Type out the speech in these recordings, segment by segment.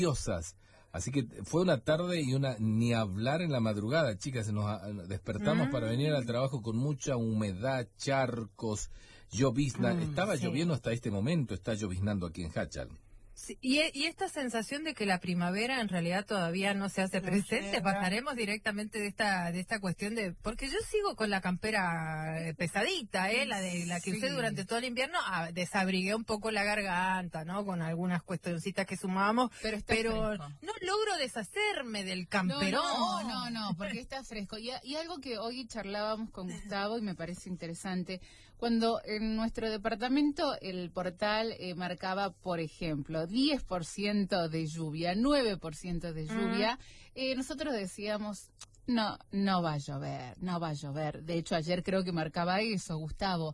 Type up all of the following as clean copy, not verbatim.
deliciosas. Así que fue una tarde y ni hablar en la madrugada, chicas. Nos despertamos para venir al trabajo con mucha humedad, charcos, llovizna. Estaba lloviendo hasta este momento, está lloviznando aquí en Hachal. Sí, y esta sensación de que la primavera en realidad todavía no se hace presente, pasaremos directamente de esta cuestión de, porque yo sigo con la campera pesadita, la que usé durante todo el invierno, desabrigué un poco la garganta, ¿no? Con algunas cuestioncitas que sumábamos, pero no logro deshacerme del camperón. No, porque está fresco. Y algo que hoy charlábamos con Gustavo y me parece interesante, cuando en nuestro departamento el portal marcaba, por ejemplo, 10% de lluvia, 9% de lluvia, nosotros decíamos, no va a llover. De hecho, ayer creo que marcaba eso, Gustavo.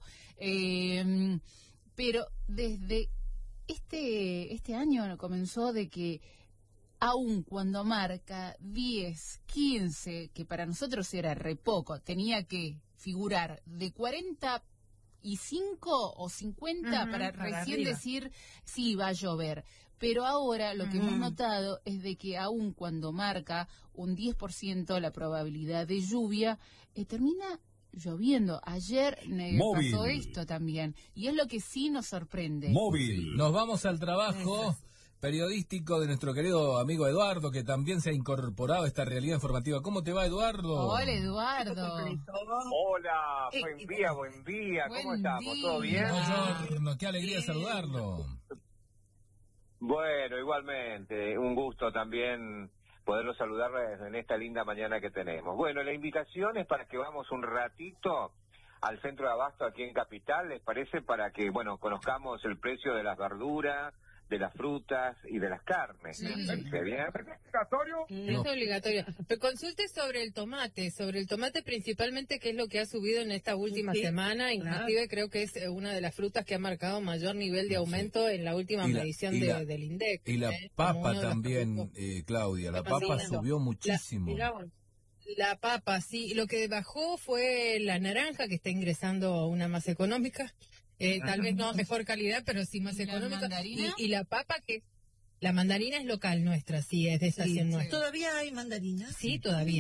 Pero desde este año comenzó de que aun cuando marca 10, 15, que para nosotros era re poco, tenía que figurar de 45 o 50 para recién decir sí, va a llover. Pero ahora lo que hemos notado es de que aun cuando marca un 10% la probabilidad de lluvia, termina lloviendo. Ayer pasó esto también. Y es lo que sí nos sorprende. Nos vamos al trabajo periodístico de nuestro querido amigo Eduardo, que también se ha incorporado a esta realidad informativa. ¿Cómo te va, Eduardo? Hola, Eduardo. Hola, buen día. ¿Cómo estamos? ¿Todo bien? Buongiorno, qué alegría saludarlo. Bueno, igualmente, un gusto también poderlo saludar en esta linda mañana que tenemos. Bueno, la invitación es para que vamos un ratito al centro de abasto aquí en Capital, ¿les parece? Para que, conozcamos el precio de las verduras, de las frutas y de las carnes. Sí. ¿Bien? ¿Es obligatorio? Pero consulte sobre el tomate principalmente, que es lo que ha subido en esta última semana, inclusive creo que es una de las frutas que ha marcado mayor nivel de aumento en la última medición del INDEC. Y la papa también, Claudia, la papa subió muchísimo. La papa, sí, lo que bajó fue la naranja, que está ingresando a una más económica. Tal vez no mejor calidad, pero sí más económica. Y la papa, que la mandarina es local nuestra, sí, es de estación nuestra. ¿Todavía hay mandarinas? Sí, todavía.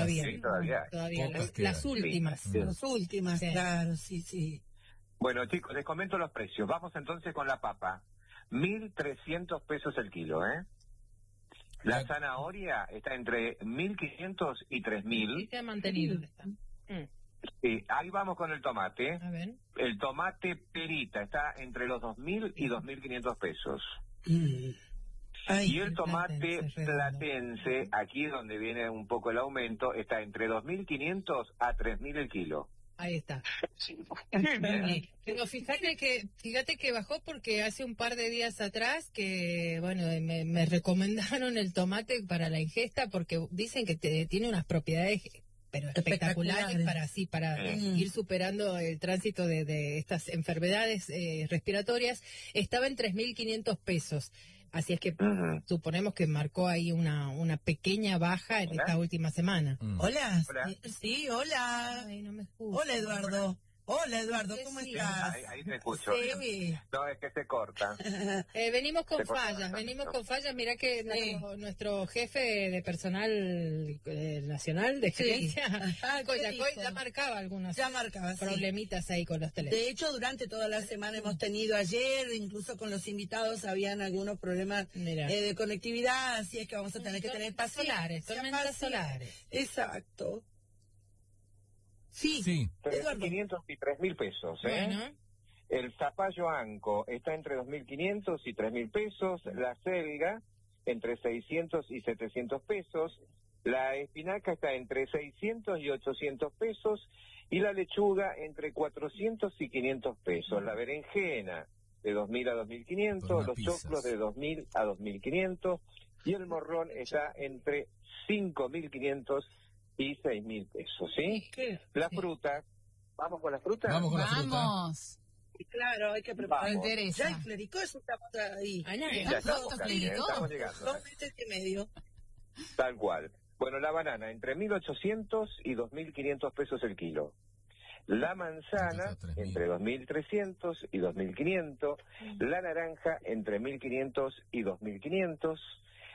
Las últimas. Sí. Las últimas, claro, sí. Bueno, chicos, les comento los precios. Vamos entonces con la papa. 1.300 pesos el kilo, ¿eh? La zanahoria está entre 1.500 y 3.000. Y se ha mantenido. Sí, ahí vamos con el tomate. A ver. El tomate perita está entre los 2.000 y 2.500 pesos. Y el tomate platense, aquí donde viene un poco el aumento, está entre 2.500 a 3.000 el kilo. Ahí está. Pero fíjate que bajó porque hace un par de días atrás que, me recomendaron el tomate para la ingesta porque dicen que tiene unas propiedades pero espectaculares para ir superando el tránsito de estas enfermedades respiratorias. Estaba en 3.500 pesos. Así es que suponemos que marcó ahí una pequeña baja en esta última semana. Hola. Sí, hola. Ay, no me escucho. Hola, Eduardo. Hola, Eduardo, ¿cómo estás? Ahí te escucho. Sí. No, es que se corta. Venimos con fallas. Mirá que nuestro jefe de personal nacional de gerencia, ya marcaba algunos problemitas ahí con los teléfonos. De hecho, durante toda la semana hemos tenido ayer, incluso con los invitados, habían algunos problemas de conectividad, así es que vamos a tener que tener paciencia. Tormentas solares. Exacto. Sí. 3.500 y 3.000 pesos, ¿eh? Bueno. El zapallo anco está entre 2.500 y 3.000 pesos. La selga entre 600 y 700 pesos. La espinaca está entre 600 y 800 pesos. Y la lechuga entre 400 y 500 pesos. La berenjena de 2.000 a 2.500. Los choclos de 2.000 a 2.500. Y el morrón está entre 5.500 y 6.000 pesos, ¿sí? La fruta, ¿vamos con la fruta? Vamos. Claro, hay que preparar. Ya el clericó es una otra ahí. Ya estamos llegando. 2 meses y medio. Tal cual. Bueno, la banana entre 1.800 y 2.500 pesos el kilo. La manzana entre 2.300 y 2.500. La naranja entre 1.500 y 2.500.